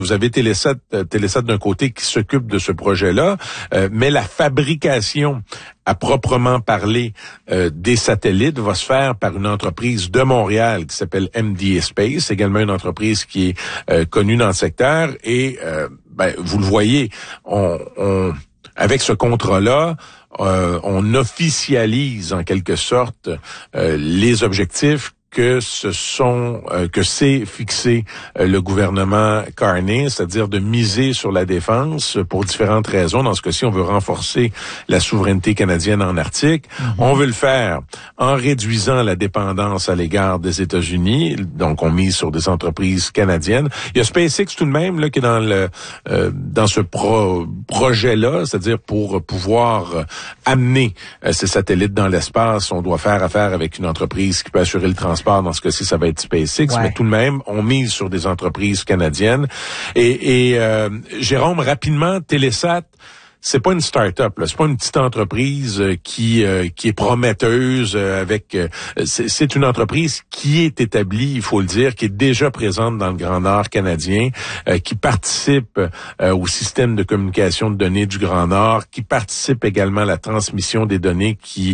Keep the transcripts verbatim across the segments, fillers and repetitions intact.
Vous avez Telesat, euh, Telesat d'un côté qui s'occupe de ce projet-là, euh, mais la fabrication à proprement parler euh, des satellites va se faire par une entreprise de Montréal qui s'appelle M D A Space, également une entreprise qui est euh, connue dans le secteur. Et euh, ben, vous le voyez, on, on avec ce contrat-là, euh, on officialise en quelque sorte euh, les objectifs que ce sont euh, que c'est fixé euh, le gouvernement Carney, c'est-à-dire de miser sur la défense pour différentes raisons. Dans ce cas-ci, on veut renforcer la souveraineté canadienne en Arctique. Mm-hmm. On veut le faire en réduisant la dépendance à l'égard des États-Unis. Donc, on mise sur des entreprises canadiennes. Il y a SpaceX tout de même là qui est dans le euh, dans ce pro- projet-là, c'est-à-dire pour pouvoir euh, amener euh, ces satellites dans l'espace, on doit faire affaire avec une entreprise qui peut assurer le transport. Dans ce cas-ci, ça va être SpaceX, ouais. Mais tout de même, on mise sur des entreprises canadiennes. Et, et euh, Jérôme, rapidement, Telesat, c'est pas une start-up, là. C'est pas une petite entreprise qui euh, qui est prometteuse euh, avec. Euh, c'est, c'est une entreprise qui est établie, il faut le dire, qui est déjà présente dans le Grand Nord canadien, euh, qui participe euh, au système de communication de données du Grand Nord, qui participe également à la transmission des données qui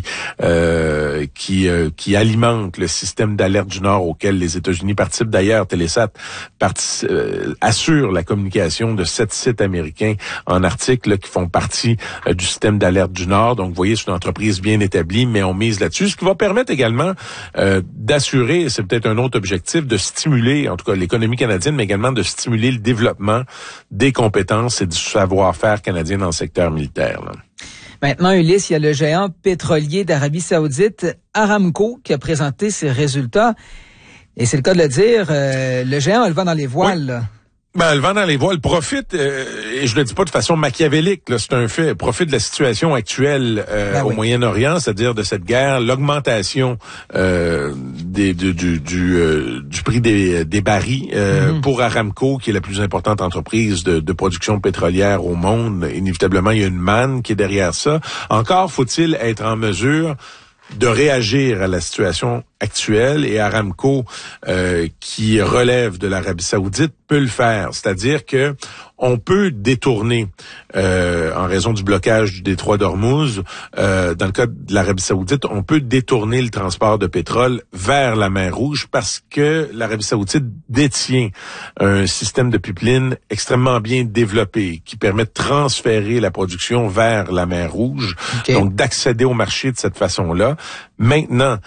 euh, qui euh, qui alimente le système d'alerte du Nord auquel les États-Unis participent. D'ailleurs, Telesat partici- euh, assure la communication de sept sites américains en Arctique là, qui font partie euh, du système d'alerte du Nord. Donc, vous voyez, c'est une entreprise bien établie, mais on mise là-dessus, ce qui va permettre également euh, d'assurer, c'est peut-être un autre objectif, de stimuler, en tout cas l'économie canadienne, mais également de stimuler le développement des compétences et du savoir-faire canadien dans le secteur militaire, là. Maintenant, Ulysse, il y a le géant pétrolier d'Arabie Saoudite, Aramco, qui a présenté ses résultats. Et c'est le cas de le dire, euh, le géant a le vent dans les voiles, oui. là. Ben, le vent dans les voiles profite, euh, et je le dis pas de façon machiavélique, là, c'est un fait, profite de la situation actuelle euh, ben oui. au Moyen-Orient, c'est-à-dire de cette guerre, l'augmentation euh, des, du, du, du, euh, du prix des, des barils euh, mm-hmm. pour Aramco, qui est la plus importante entreprise de, de production pétrolière au monde. Inévitablement, il y a une manne qui est derrière ça. Encore faut-il être en mesure de réagir à la situation actuelle, et Aramco, euh, qui relève de l'Arabie Saoudite, peut le faire. C'est-à-dire que on peut détourner, euh, en raison du blocage du détroit d'Ormuz, euh, dans le cas de l'Arabie Saoudite, on peut détourner le transport de pétrole vers la mer Rouge parce que l'Arabie Saoudite détient un système de pipeline extrêmement bien développé qui permet de transférer la production vers la mer Rouge, okay. Donc d'accéder au marché de cette façon-là. Maintenant,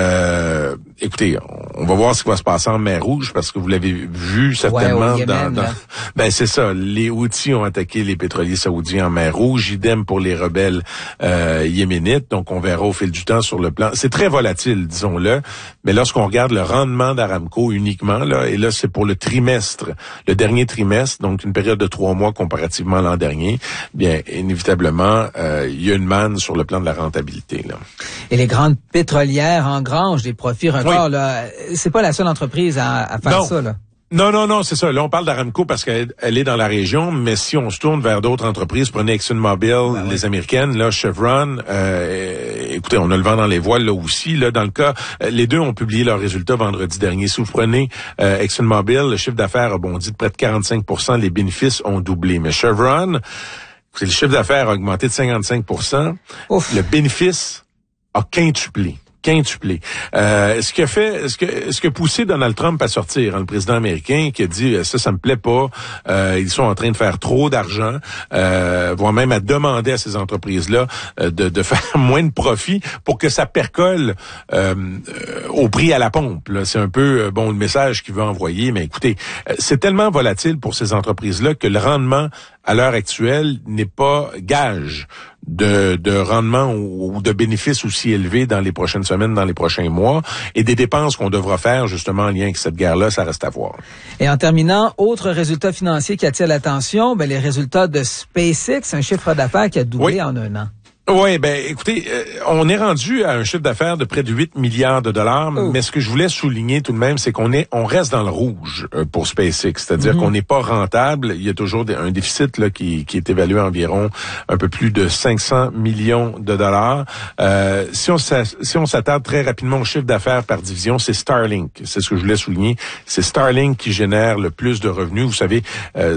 euh, écoutez, on va voir ce qui va se passer en mer Rouge parce que vous l'avez vu certainement ouais, Yémen, dans, dans ben c'est ça, les Houthis ont attaqué les pétroliers saoudiens en mer Rouge, idem pour les rebelles euh, yéménites, donc on verra au fil du temps sur le plan. C'est très volatile, disons-le, mais lorsqu'on regarde le rendement d'Aramco uniquement, là, et là c'est pour le trimestre, le dernier trimestre, donc une période de trois mois comparativement à l'an dernier, bien inévitablement, euh, il y a une manne sur le plan de la rentabilité, là. Et les grandes pétrolières engrangent des profits records, oui. là. C'est pas la seule entreprise à, à faire non. ça, là. Non, non, non, c'est ça. Là, on parle d'Aramco parce qu'elle elle est dans la région, mais si on se tourne vers d'autres entreprises, prenez ExxonMobil, ben les oui. Américaines, là, Chevron, euh, écoutez, on a le vent dans les voiles là aussi. Là, dans le cas, les deux ont publié leurs résultats vendredi dernier. Si vous prenez euh, ExxonMobil, le chiffre d'affaires a bondi de près de quarante-cinq pour cent, les bénéfices ont doublé. Mais Chevron, écoutez, le chiffre d'affaires a augmenté de cinquante-cinq pour cent. Ouf. Le bénéfice a quintuplé. Quintuplé. Euh, ce qui a fait, ce que, ce que a poussé Donald Trump à sortir, hein, le président américain, qui a dit ça, ça me plaît pas. Euh, ils sont en train de faire trop d'argent, euh, voire même à demander à ces entreprises-là euh, de, de faire moins de profit pour que ça percole euh, euh, au prix à la pompe. Là. C'est un peu euh, bon le message qu'il veut envoyer, mais écoutez, euh, c'est tellement volatile pour ces entreprises-là que le rendement à l'heure actuelle n'est pas gage de, de rendement ou, ou de bénéfices aussi élevés dans les prochaines semaines, dans les prochains mois, et des dépenses qu'on devra faire justement en lien avec cette guerre-là, ça reste à voir. Et en terminant, autre résultat financier qui attire l'attention, ben les résultats de SpaceX, un chiffre d'affaires qui a doublé oui. en un an. Oui, ben écoutez, euh, on est rendu à un chiffre d'affaires de près de huit milliards de dollars, oh. mais ce que je voulais souligner tout de même, c'est qu'on est on reste dans le rouge euh, pour SpaceX, c'est-à-dire mm-hmm. qu'on n'est pas rentable, il y a toujours des, un déficit là qui, qui est évalué à environ un peu plus de cinq cents millions de dollars. Euh, si on si on s'attarde très rapidement au chiffre d'affaires par division, c'est Starlink, c'est ce que je voulais souligner, c'est Starlink qui génère le plus de revenus. Vous savez, euh,